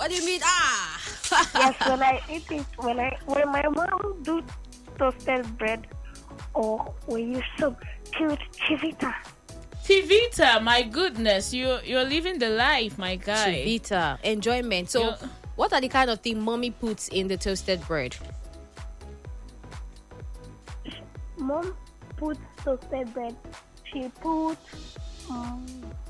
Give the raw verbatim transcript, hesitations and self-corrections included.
What do you mean? Ah. Yes, when I eat it, when I when my mom do toasted bread, or when you some cute chivita. Chivita, my goodness, you you're living the life, my guy. Chivita, enjoyment. So, You're... what are the kind of thing mommy puts in the toasted bread? Mom puts toasted bread. She puts um,